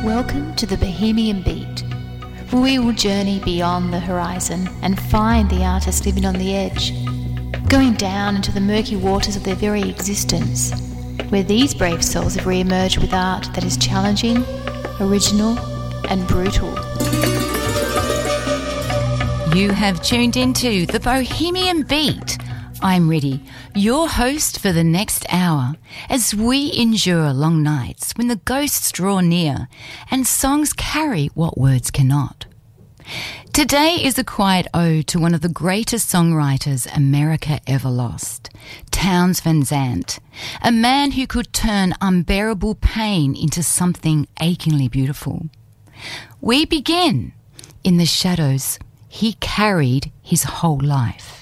Welcome to the Bohemian Beat, where we will journey beyond the horizon and find the artist living on the edge, going down into the murky waters of their very existence, where these brave souls have re-emerged with art that is challenging, original and brutal. You have tuned into the Bohemian Beat. I'm Riddy, your host for the next hour, as we endure long nights when the ghosts draw near and songs carry what words cannot. Today is a quiet ode to one of the greatest songwriters America ever lost, Townes Van Zandt, a man who could turn unbearable pain into something achingly beautiful. We begin in the shadows he carried his whole life.